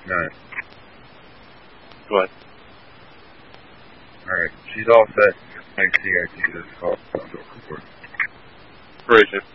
None. Go ahead. Alright, she's all set. My CIT this call. Operation.